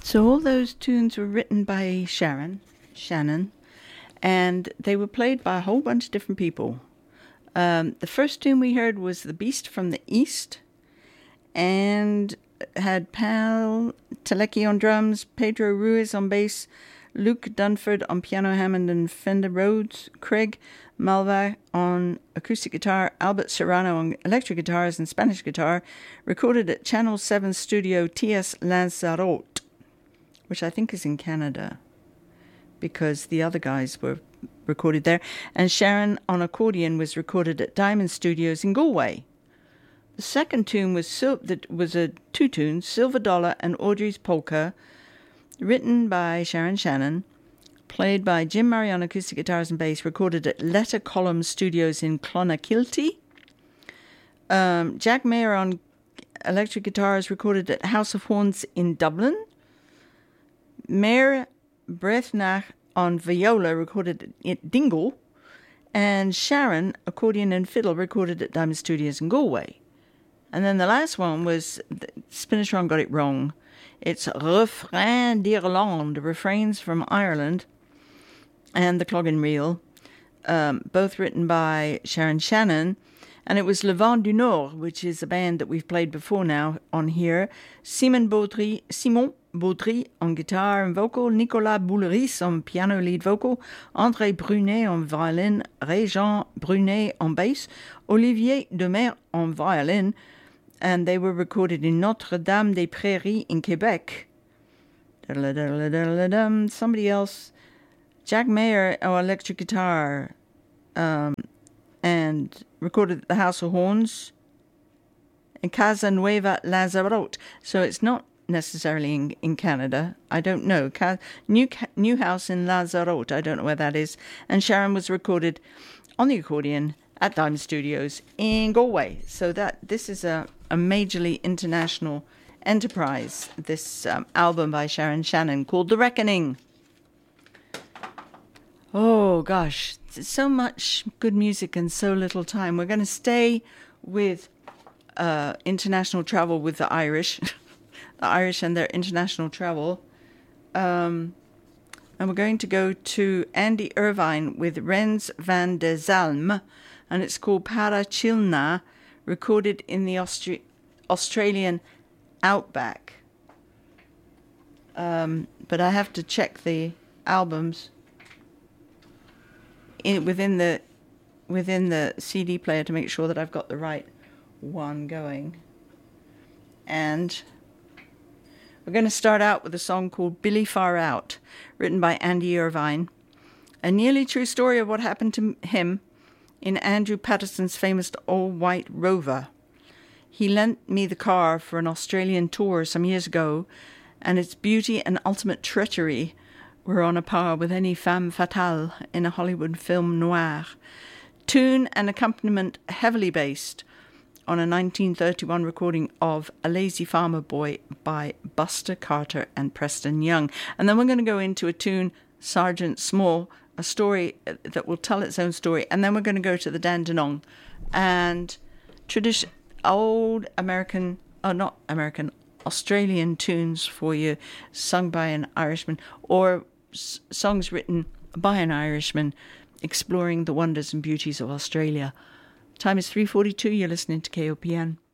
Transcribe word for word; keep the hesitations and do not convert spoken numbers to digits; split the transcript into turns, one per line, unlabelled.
So all those tunes were written by Sharon, Shannon, and they were played by a whole bunch of different people. Um, the first tune we heard was The Beast from the East, and had Pal Telecki on drums, Pedro Ruiz on bass, Luke Dunford on piano, Hammond and Fender Rhodes, Craig Malva on acoustic guitar, Albert Serrano on electric guitars and Spanish guitar, recorded at Channel seven studio T S Lanzarote, which I think is in Canada, because the other guys were recorded there. And Sharon on accordion was recorded at Diamond Studios in Galway. The second tune was Sil- that was a two tunes, Silver Dollar and Audrey's Polka, written by Sharon Shannon, played by Jim Murray on acoustic guitars and bass, recorded at Letter Column Studios in Clonakilty. Um, Jack Mayer on electric guitars, recorded at House of Horns in Dublin. Mayer Brethnach on viola, recorded at Dingle. And Sharon, accordion and fiddle, recorded at Diamond Studios in Galway. And then the last one was, Spinach Ron got it wrong. It's Refrain d'Irlande, refrains from Ireland, and the Cloggin' Reel, um, both written by Sharon Shannon. And it was Le Vent du Nord, which is a band that we've played before now on here. Simon Baudry, Simon Baudry on guitar and vocal, Nicolas Bouleris on piano lead vocal, André Brunet on violin, Régent Brunet on bass, Olivier Demer on violin, and they were recorded in Notre-Dame-des-Prairies in Quebec. Somebody else, Jack Mayer on electric guitar, um, and recorded at the House of Horns in Casa Nueva Lanzarote. So it's not necessarily in, in Canada. I don't know. Ca- new, new House in Lanzarote. I don't know where that is. And Sharon was recorded on the accordion at Diamond Studios in Galway. So that this is a, a majorly international enterprise, this um, album by Sharon Shannon called The Reckoning. Oh gosh, so much good music and so little time. We're going to stay with uh, international travel with the Irish, the Irish and their international travel. Um, and we're going to go to Andy Irvine with Rens van der Zalm, and it's called Para Chilna, recorded in the Austri- Australian outback. Um, but I have to check the albums in within the within the C D player to make sure that I've got the right one going. And we're going to start out with a song called Billy Far Out, written by Andy Irvine, a nearly true story of what happened to him in Andrew Patterson's famous all-white Rover. He lent me the car for an Australian tour some years ago, and its beauty and ultimate treachery were on a par with any femme fatale in a Hollywood film noir. Tune and accompaniment heavily based on a nineteen thirty-one recording of A Lazy Farmer Boy by Buster Carter and Preston Young. And then we're going to go into a tune, Sergeant Small, a story that will tell its own story. And then we're going to go to the Dandenong and tradition, old American, oh not American, Australian tunes for you, sung by an Irishman, or s- songs written by an Irishman exploring the wonders and beauties of Australia. Time is three forty-two. You're listening to K O P N.